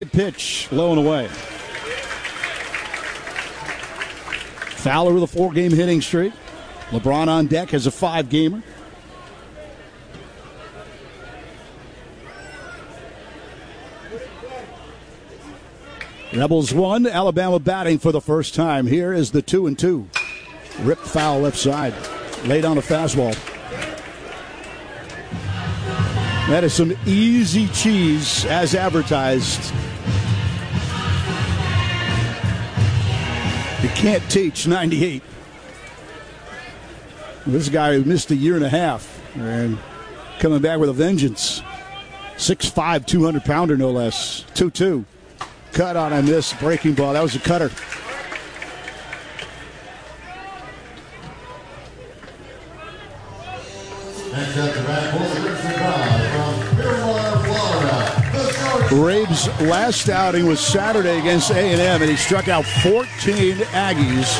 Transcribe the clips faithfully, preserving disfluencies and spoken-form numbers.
Pitch, low and away. Fowler with a four-game hitting streak. LeBron on deck has a five-gamer. Rebels one, Alabama batting for the first time. Here is the two and two. Ripped foul left side. Laid on a fastball. That is some easy cheese as advertised. You can't teach ninety-eight. This guy missed a year and a half and coming back with a vengeance. six five, two hundred pounder no less. two two. Cut on a miss. Breaking ball. That was a cutter. Next up to bat, Richard Brown from Clearwater, Florida. Rabe's last outing was Saturday against A and M, and he struck out fourteen Aggies.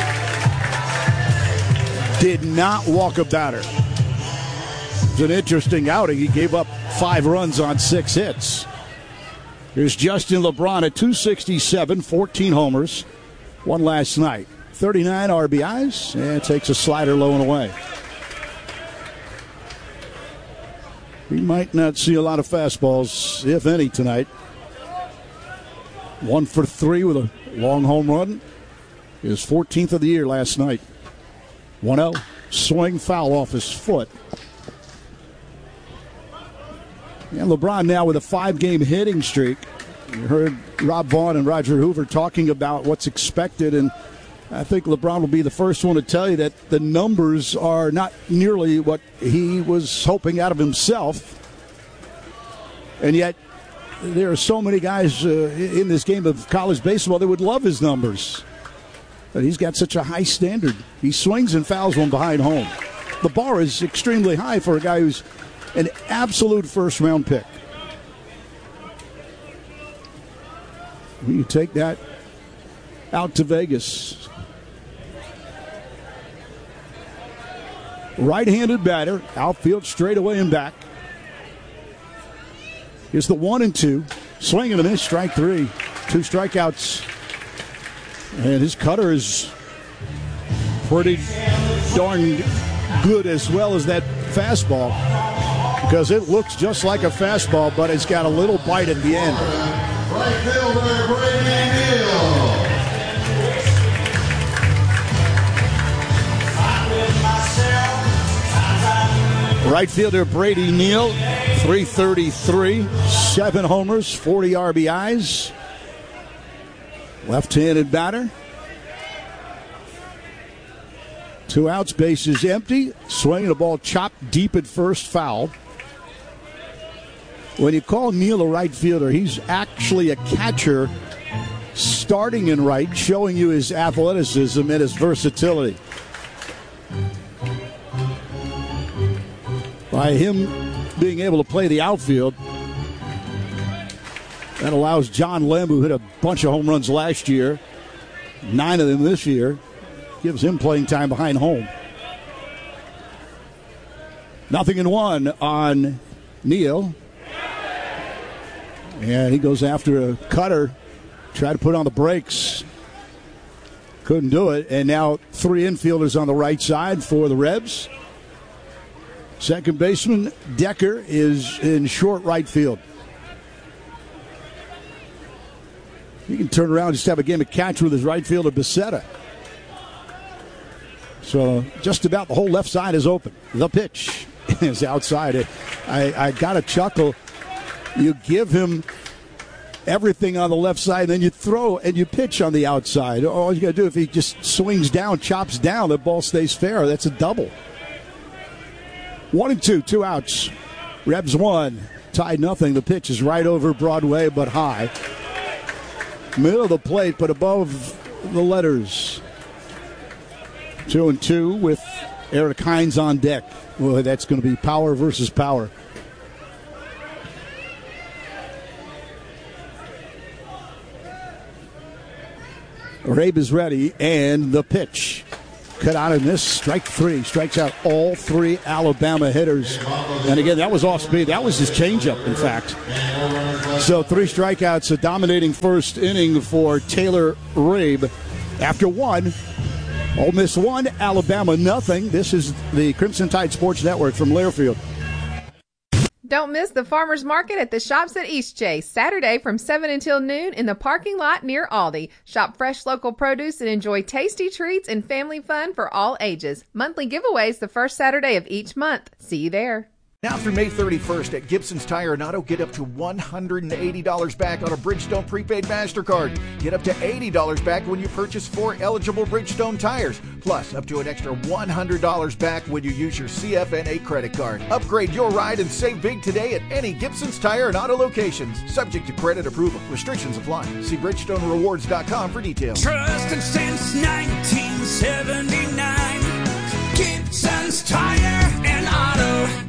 Did not walk a batter. It was an interesting outing. He gave up five runs on six hits. Here's Justin LeBron at two sixty-seven, fourteen homers. One last night. thirty-nine R B Is, and takes a slider low and away. We might not see a lot of fastballs, if any, tonight. One for three with a long home run. His fourteenth of the year last night. one oh. Swing foul off his foot. And LeBron now with a five-game hitting streak. You heard Rob Vaughn and Roger Hoover talking about what's expected, and I think LeBron will be the first one to tell you that the numbers are not nearly what he was hoping out of himself. And yet, there are so many guys uh, in this game of college baseball that would love his numbers. But he's got such a high standard. He swings and fouls one behind home. The bar is extremely high for a guy who's an absolute first-round pick. You take that out to Vegas. Right-handed batter, outfield straight away and back. Here's the one and two. Swing and a miss, strike three. Two strikeouts. And his cutter is pretty darn good as well as that fastball, because it looks just like a fastball, but it's got a little bite at the end. Right fielder, Brady Neal. Right fielder Brady Neal, three thirty-three, seven homers, forty R B Is. Left-handed batter. Two outs, bases empty. Swinging a ball chopped deep at first, foul. When you call Neal a right fielder, he's actually a catcher starting in right, showing you his athleticism and his versatility. By him being able to play the outfield, that allows John Lem, who hit a bunch of home runs last year, nine of them this year, gives him playing time behind home. Nothing in one on Neal. And he goes after a cutter, tried to put on the brakes. Couldn't do it. And now three infielders on the right side for the Rebs. Second baseman Decker is in short right field. He can turn around and just have a game of catch with his right fielder Becerra. So just about the whole left side is open. The pitch is outside. I, I got a chuckle. You give him everything on the left side, and then you throw and you pitch on the outside. All you got to do, if he just swings down, chops down, the ball stays fair. That's a double. One and two, two outs. Rebs one, tied nothing. The pitch is right over Broadway, but high. Middle of the plate, but above the letters. Two and two with Eric Hines on deck. Well, that's going to be power versus power. Rabe is ready, and the pitch. Cut out in this, strike three. Strikes out all three Alabama hitters. And again, that was off speed. That was his changeup, in fact. So three strikeouts, a dominating first inning for Taylor Rabe. After one, Ole Miss one, Alabama nothing. This is the Crimson Tide Sports Network from Learfield. Don't miss the Farmers Market at the Shops at Eastchase, Saturday from seven until noon in the parking lot near Aldi. Shop fresh local produce and enjoy tasty treats and family fun for all ages. Monthly giveaways the first Saturday of each month. See you there. Now through May thirty-first at Gibson's Tire and Auto, get up to one hundred eighty dollars back on a Bridgestone prepaid MasterCard. Get up to eighty dollars back when you purchase four eligible Bridgestone tires. Plus, up to an extra one hundred dollars back when you use your C F N A credit card. Upgrade your ride and save big today at any Gibson's Tire and Auto locations. Subject to credit approval. Restrictions apply. See Bridgestone Rewards dot com for details. Trusted since nineteen seventy-nine. Gibson's Tire and Auto.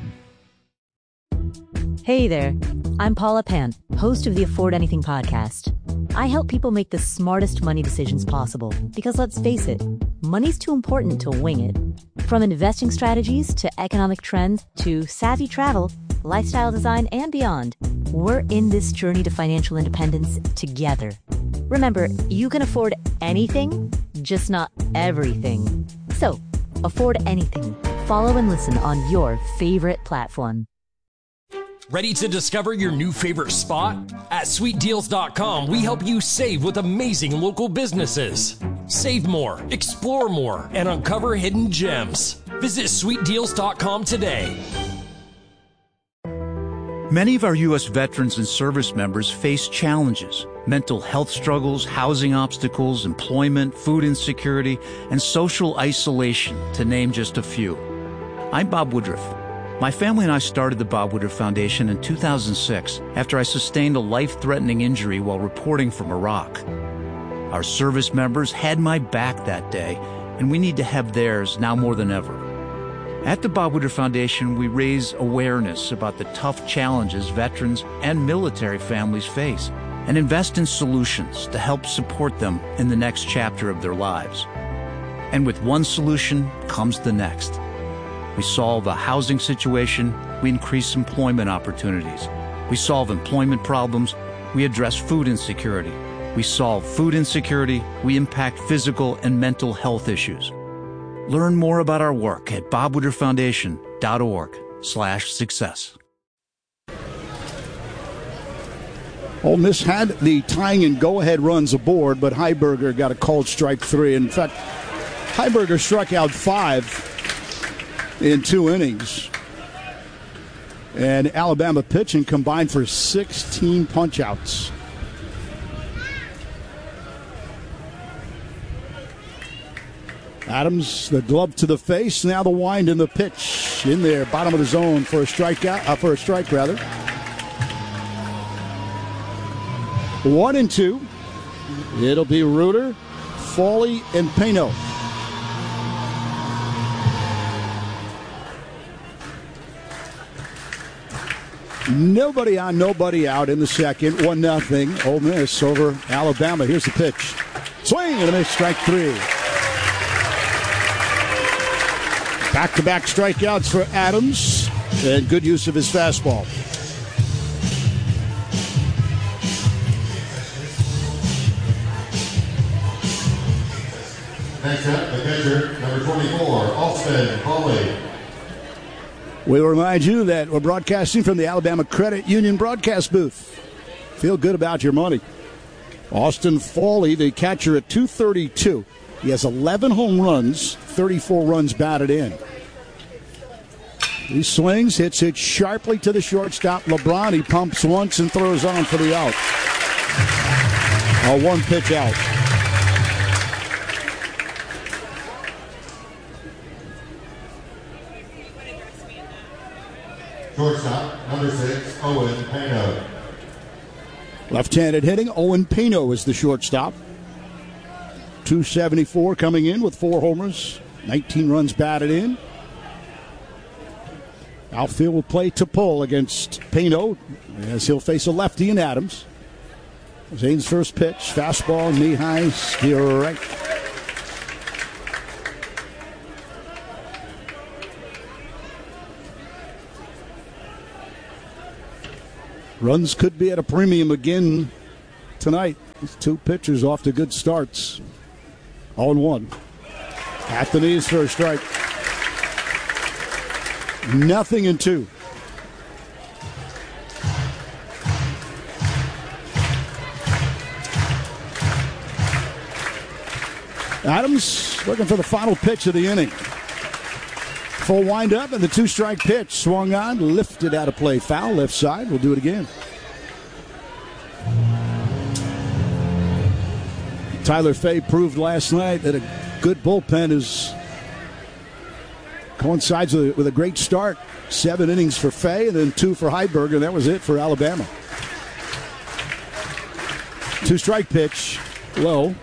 Hey there, I'm Paula Pant, host of the Afford Anything podcast. I help people make the smartest money decisions possible because, let's face it, money's too important to wing it. From investing strategies to economic trends to savvy travel, lifestyle design, and beyond, we're in this journey to financial independence together. Remember, you can afford anything, just not everything. So, afford anything. Follow and listen on your favorite platform. Ready to discover your new favorite spot? At sweet deals dot com, we help you save with amazing local businesses. Save more, explore more, and uncover hidden gems. Visit sweet deals dot com today. Many of our U S veterans and service members face challenges: mental health struggles, housing obstacles, employment, food insecurity, and social isolation, to name just a few. I'm Bob Woodruff. My family and I started the Bob Woodruff Foundation in two thousand six after I sustained a life-threatening injury while reporting from Iraq. Our service members had my back that day, and we need to have theirs now more than ever. At the Bob Woodruff Foundation, we raise awareness about the tough challenges veterans and military families face and invest in solutions to help support them in the next chapter of their lives. And with one solution comes the next. We solve a housing situation, we increase employment opportunities. We solve employment problems, we address food insecurity. We solve food insecurity, we impact physical and mental health issues. Learn more about our work at bob woodruff foundation dot org slash success. Ole Miss had the tying and go-ahead runs aboard, but Heiberger got a called strike three. In fact, Heiberger struck out five in two innings. And Alabama pitching combined for sixteen punch-outs. Adams, the glove to the face, now the wind and the pitch in there, bottom of the zone for a strikeout, uh, for a strike rather. One and two. It'll be Reuter, Foley, and Pino. Nobody on, nobody out in the second. One nothing. Ole Miss over Alabama. Here's the pitch. Swing and a miss. Strike three. Back-to-back strikeouts for Adams, and good use of his fastball. Next up, the pitcher, number twenty-four, Austin Foley. We remind you that we're broadcasting from the Alabama Credit Union broadcast booth. Feel good about your money. Austin Foley, the catcher, at two thirty-two. He has eleven home runs, thirty-four runs batted in. He swings, hits it sharply to the shortstop. LeBron, he pumps once and throws on for the out. A one pitch out. Shortstop, number six, Owen Pino. Left-handed hitting, Owen Pino is the shortstop. two seventy-four coming in with four homers, nineteen runs batted in. Outfield will play Topol against Pino as he'll face a lefty in Adams. Zane's first pitch, fastball, knee-high, strike. Runs could be at a premium again tonight. These two pitchers off to good starts. oh and one. At the knees for a strike. Nothing in two. Adams looking for the final pitch of the inning. Full windup and the two-strike pitch. Swung on, lifted out of play. Foul left side. We'll do it again. Tyler Fay proved last night that a good bullpen is coincides with a, with a great start. Seven innings for Fay and then two for Heiberger, and that was it for Alabama. Two-strike pitch, low.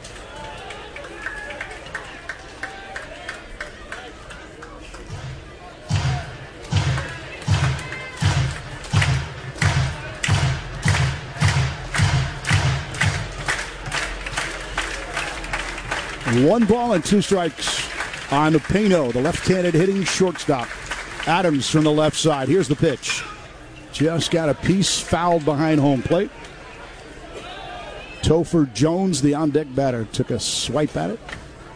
One ball and two strikes on Pino, the left-handed hitting shortstop. Adams from the left side. Here's the pitch. Just got a piece fouled behind home plate. Topher Jones, the on-deck batter, took a swipe at it.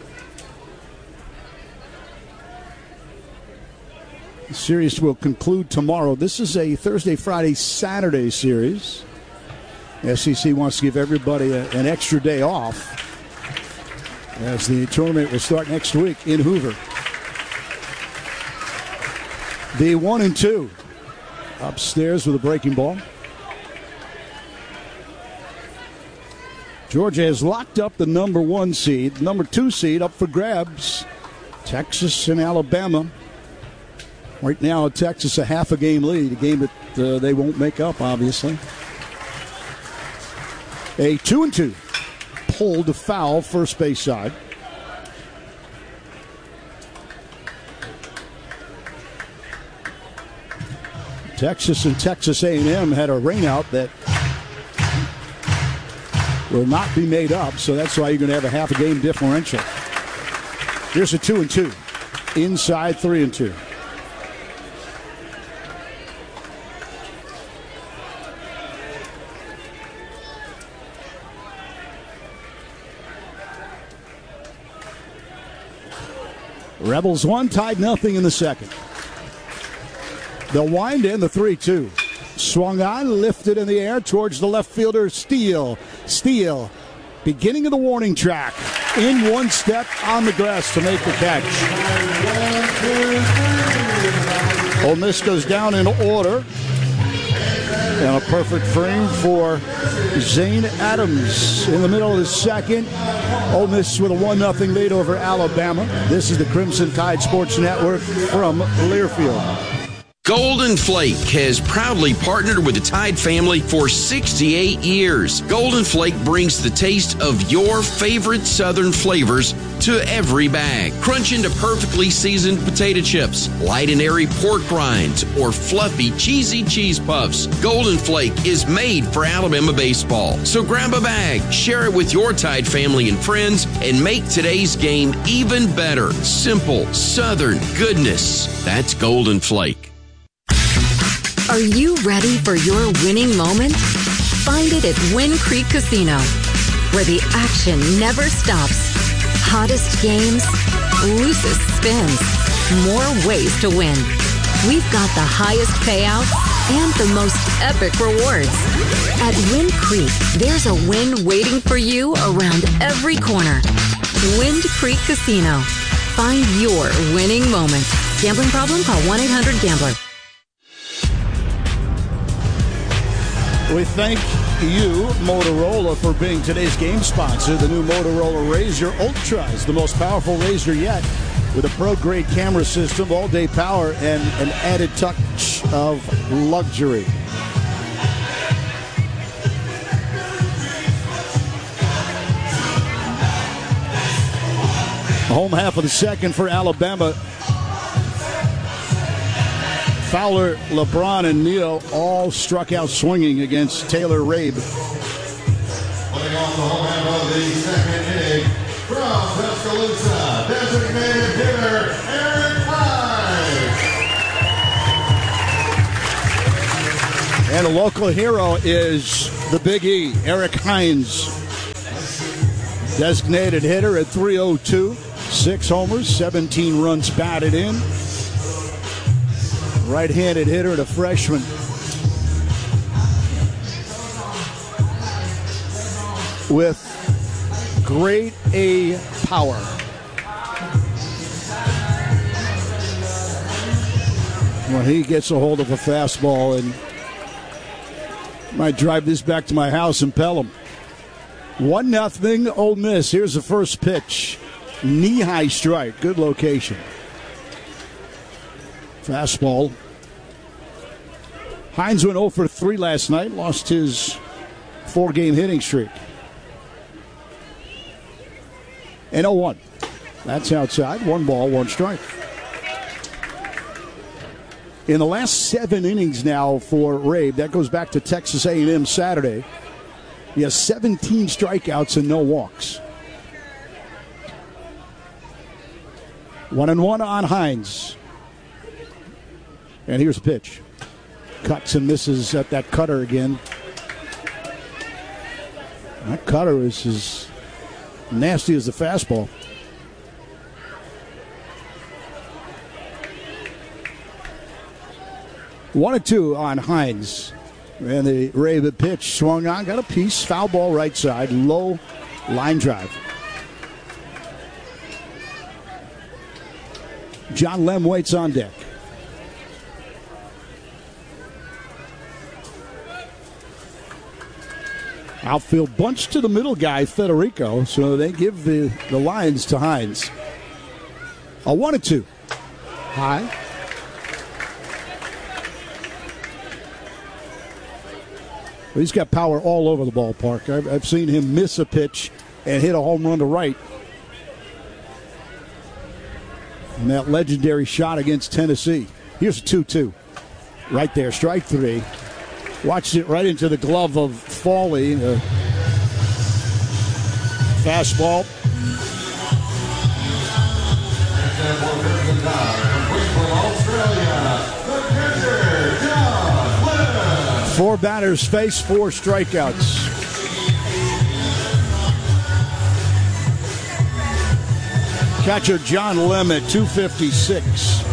The series will conclude tomorrow. This is a Thursday, Friday, Saturday series. S E C wants to give everybody a, an extra day off, as the tournament will start next week in Hoover. The one and two. Upstairs with a breaking ball. Georgia has locked up the number one seed. Number two seed up for grabs. Texas and Alabama. Right now, Texas a half a game lead. A game that uh, they won't make up, obviously. A two and two. Pulled to foul, first base side. Texas and Texas A and M had a rainout that will not be made up, so that's why you're going to have a half a game differential. Here's a two and two. Inside three and two. Rebels one, tied nothing in the second. They'll wind in the three two. Swung on, lifted in the air towards the left fielder, Steele. Steele, beginning of the warning track. In one step on the grass to make the catch. Ole Miss goes down in order. And a perfect frame for Zane Adams in the middle of the second. Ole Miss with a one nothing lead over Alabama. This is the Crimson Tide Sports Network from Learfield. Golden Flake has proudly partnered with the Tide family for sixty-eight years. Golden Flake brings the taste of your favorite Southern flavors to every bag. Crunch into perfectly seasoned potato chips, light and airy pork rinds, or fluffy, cheesy cheese puffs. Golden Flake is made for Alabama baseball. So grab a bag, share it with your Tide family and friends, and make today's game even better. Simple, Southern goodness. That's Golden Flake. Are you ready for your winning moment? Find it at Wind Creek Casino, where the action never stops. Hottest games, loosest spins, more ways to win. We've got the highest payouts and the most epic rewards. At Wind Creek, there's a win waiting for you around every corner. Wind Creek Casino. Find your winning moment. Gambling problem? Call one eight hundred gambler. We thank you, Motorola, for being today's game sponsor. The new Motorola Razr Ultra is the most powerful razor yet, with a pro-grade camera system, all-day power, and an added touch of luxury. Home half of the second for Alabama. Fowler, LeBron, and Neal all struck out swinging against Taylor Rabe. Putting on the home half of the second inning from Tuscaloosa, designated hitter Aaron Hines. And a local hero is the Big E, Eric Hines. Designated hitter at three oh two. Six homers, seventeen runs batted in. Right-handed hitter and a freshman. With grade A power. When he gets a hold of a fastball, and might drive this back to my house in Pelham. One nothing Ole Miss. Here's the first pitch. Knee-high strike. Good location. Fastball. Hines went oh for three last night. Lost his four-game hitting streak. And oh one. That's outside. One ball, one strike. In the last seven innings now for Rabe, that goes back to Texas A and M Saturday, he has seventeen strikeouts and no walks. One and one on Hines. And here's a pitch. Cuts and misses at that cutter again. That cutter is as nasty as the fastball. One and two on Hines. And the Raven pitch swung on, got a piece, foul ball right side, low line drive. John Lem waits on deck. Outfield bunch to the middle guy, Federico, so they give the, the lines to Hines. A one and two. High. He's got power all over the ballpark. I've, I've seen him miss a pitch and hit a home run to right. And that legendary shot against Tennessee. Here's a two two. Right there, strike three. Watched it right into the glove of Fawley. Uh, fastball. Four batters face, four strikeouts. Catcher John Lem at two fifty-six.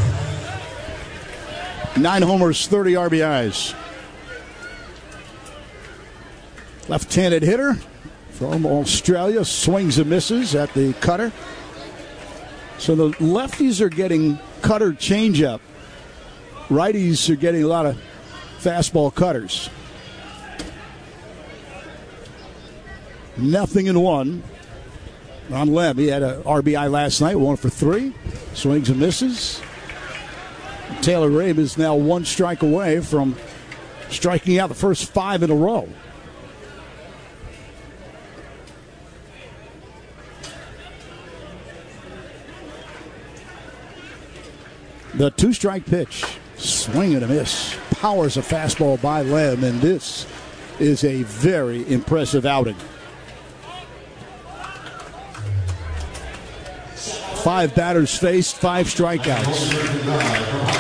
Nine homers, thirty R B Is. Left-handed hitter from Australia, swings and misses at the cutter. So the lefties are getting cutter changeup. Righties are getting a lot of fastball cutters. Nothing in one on Lem. He had an R B I last night, one for three. Swings and misses. Taylor Rabe is now one strike away from striking out the first five in a row. The two-strike pitch. Swing and a miss. Powers a fastball by Lem, and this is a very impressive outing. Five batters faced, five strikeouts.